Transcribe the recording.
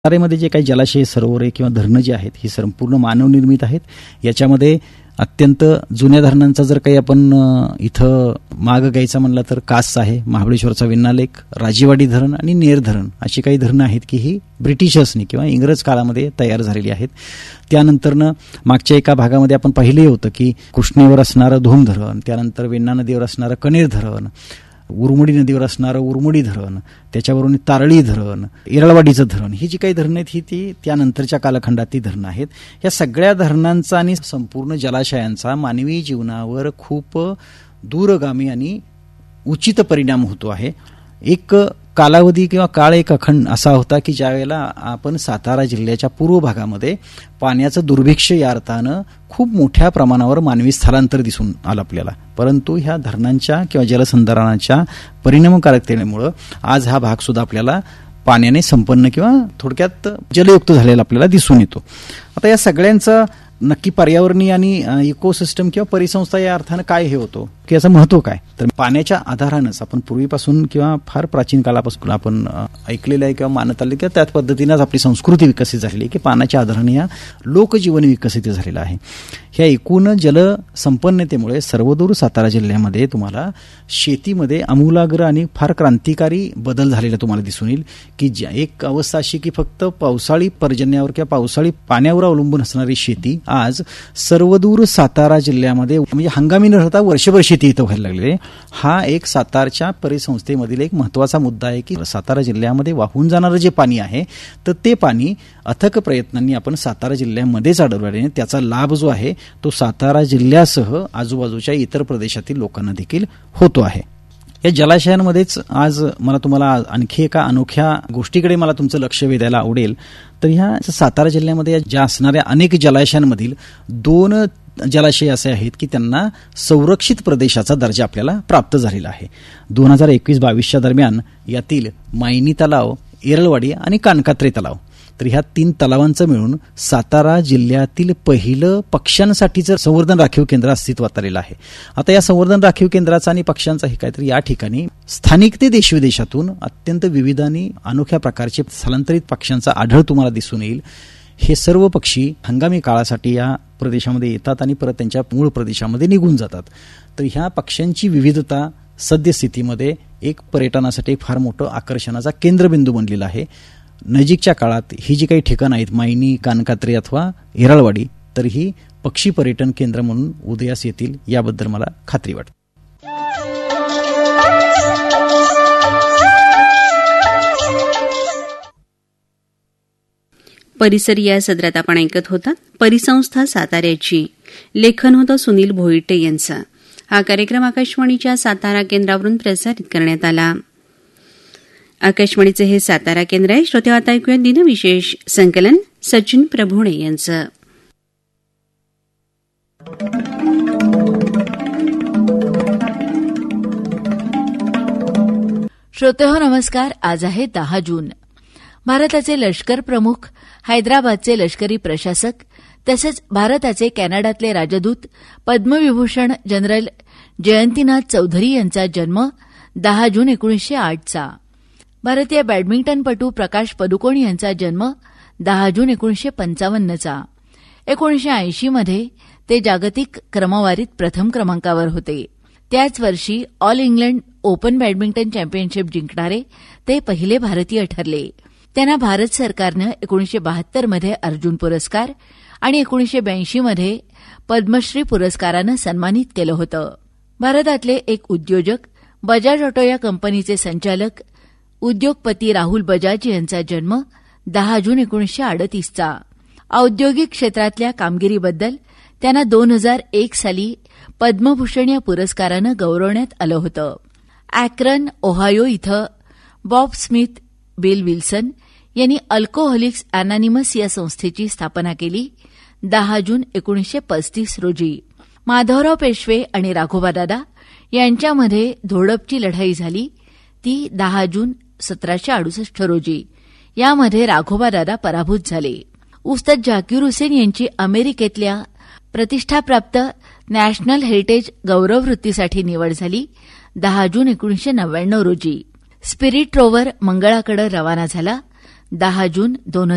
साताऱ्यामध्ये जे काही जलाशय, सरोवरे किंवा धरणं जी आहेत ही संपूर्ण मानवनिर्मित आहेत. याच्यामध्ये अत्यंत जुन्या धरणांचा जर काही आपण इथं माग घ्यायचा म्हणला तर कास आहे, महाबळेश्वरचा वेण्णालेक, राजेवाडी धरण आणि नेर धरण अशी काही धरणं आहेत की ही ब्रिटिशर्सनी किंवा इंग्रज काळामध्ये तयार झालेली आहेत. त्यानंतरनं मागच्या एका भागामध्ये आपण पाहिलं होतं की कृष्णेवर असणारं धोम धरण, त्यानंतर वेण्णा नदीवर असणारं कणेर धरण, उरमडी नदीवर असणारं उरमडी धरण, त्याच्यावरून तारळी धरण, येरळवाडीचं धरण, ही जी काही धरणं आहेत ही ती त्यानंतरच्या कालखंडातली धरणं आहेत. या सगळ्या धरणांचा आणि संपूर्ण जलाशयांचा मानवी जीवनावर खूप दूरगामी आणि उचित परिणाम होतो आहे. एक कालावधी किंवा काळ एक अखंड असा होता की ज्यावेळेला आपण सातारा जिल्ह्याच्या पूर्व भागामध्ये पाण्याचं दुर्भिक्ष्य या अर्थानं खूप मोठ्या प्रमाणावर मानवी स्थलांतर दिसून आलं आपल्याला. परंतु ह्या धरणांच्या किंवा जलसंधारणाच्या परिणामकारकतेमुळे आज हा भाग सुद्धा आपल्याला पाण्याने संपन्न किंवा थोडक्यात जलयुक्त झालेला आपल्याला दिसून येतो. आता या सगळ्यांचा नक्की पर्यावरणीय आणि इकोसिस्टम किंवा परिसंस्था या अर्थानं काय हे होतो की याचं महत्व काय, तर पाण्याच्या आधारानंच आपण पूर्वीपासून किंवा फार प्राचीन काळापासून आपण ऐकलेलं आहे किंवा मानत आले किंवा त्याच पद्धतीनेच आपली संस्कृती विकसित झालेली आहे की पाण्याच्या आधाराने या लोकजीवन विकसित झालेलं आहे. ह्या एकूण जलसंपन्नतेमुळे सर्वदूर सातारा जिल्ह्यामध्ये तुम्हाला शेतीमध्ये आमूलाग्र आणि फार क्रांतिकारी बदल झालेला तुम्हाला दिसून येईल की एक अवस्था अशी की फक्त पावसाळी पर्जन्यावर किंवा पावसाळी पाण्यावर अवलंबून असणारी शेती आज सर्वदूर सातारा जिल्ह्यामध्ये म्हणजे हंगामी न राहता वर्षभर शेती इथं व्हायला लागली. हा एक सातारच्या परिसंस्थेमधील एक महत्वाचा मुद्दा आहे की सातारा जिल्ह्यामध्ये वाहून जाणारं जे पाणी आहे तर ते पाणी अथक प्रयत्नांनी आपण सातारा जिल्ह्यामध्येच अडवल्याने त्याचा लाभ जो आहे तो सातारा जिल्ह्यासह आजूबाजूच्या इतर प्रदेशातील लोकांना देखील होतो आहे. या जलाशयांमध्येच आज मला तुम्हाला आणखी एका अनोख्या गोष्टीकडे मला तुमचं लक्ष वेधायला आवडेल. तर ह्या सातारा जिल्ह्यामध्ये ज्या असणाऱ्या अनेक जलाशयांमधील 2 जलाशय असे आहेत की त्यांना संरक्षित प्रदेशाचा दर्जा आपल्याला प्राप्त झालेला आहे. 2021-22च्या दरम्यान यातील मायनी तलाव, येरळवाडी आणि कानकात्रे तलाव, तर ह्या 3 तलावांचं मिळून सातारा जिल्ह्यातील पहिलं पक्ष्यांसाठीचं संवर्धन राखीव केंद्र अस्तित्वात आलेलं आहे. आता या संवर्धन राखीव केंद्राचा आणि पक्ष्यांचा हे काय तर या ठिकाणी स्थानिक ते देशविदेशातून अत्यंत विविध आणि अनोख्या प्रकारचे स्थलांतरित पक्ष्यांचा आढळ तुम्हाला दिसून येईल. हे सर्व पक्षी हंगामी काळासाठी या प्रदेशामध्ये येतात आणि परत त्यांच्या मूळ प्रदेशामध्ये निघून जातात. तर ह्या पक्ष्यांची विविधता सद्यस्थितीमध्ये एक पर्यटनासाठी फार मोठं आकर्षणाचा केंद्रबिंदू बनलेला आहे. नजीकच्या काळात ही जी काही ठिकाणं आहेत मायनी, कानकात्रे अथवा येरळवाडी, तर ही पक्षी पर्यटन केंद्र म्हणून उदयास येतील याबद्दल मला खात्री वाटते. परिसर या सदरात आपण ऐकत होता परिसंस्था साताऱ्याची. लेखन होतं सुनील भोईटे यांचं. हा कार्यक्रम आकाशवाणीच्या सातारा केंद्रावरून प्रसारित करण्यात आला. आकाशवाणीचे हे सातारा केंद्र आहे. श्रोते आता ऐकूया दिनविशेष संकलन सचिन प्रभुणे यांचं. श्रोतेहो नमस्कार. आज आहे 10 जून. भारताचे लष्कर प्रमुख, हैदराबादचे लष्करी प्रशासक तसेच भारताचे कॅनडातले राजदूत पद्मविभूषण जनरल जयंतीनाथ चौधरी यांचा जन्म 10 जून 1908चा. भारतीय बॅडमिंटनपटू प्रकाश पदुकोण यांचा जन्म 10 जून 1955चा. 1980 मध्ये ते जागतिक क्रमवारीत प्रथम क्रमांकावर होते. त्याच वर्षी all England open badminton championship जिंकणारे ते पहिले भारतीय ठरले. त्यांना भारत सरकारनं 1972 मध्ये अर्जुन पुरस्कार आणि 1982 मध्ये पद्मश्री पुरस्कारानं सन्मानित केलं होतं. भारतातले एक उद्योजक, बजाज ऑटो या कंपनीचे संचालक, उद्योगपती राहुल बजाज यांचा जन्म 10 जून 1938चा. औद्योगिक क्षेत्रातल्या कामगिरीबद्दल त्यांना 2001 साली पद्मभूषण या पुरस्कारानं गौरवण्यात आलं होतं. ॲक्रन, ओहायो इथं बॉब स्मिथ, बिल विल्सन यांनी अल्कोहोलिक्स अनॉनिमस या संस्थेची स्थापना केली 10 जून 1935 रोजी. माधवराव पेशवे आणि राघोबादादा यांच्यामध्ये धोडपची लढाई झाली ती 10 जून 1768 रोजी. यामध्ये राघोबादादा पराभूत झाले. उस्ताद झाकीर हुसेन यांची अमेरिकेतल्या प्रतिष्ठाप्राप्त नॅशनल हेरिटेज गौरववृत्तीसाठी निवड झाली 10 जून 1999 रोजी. स्पिरिट रोवर मंगळाकडे रवाना झाला 10 जून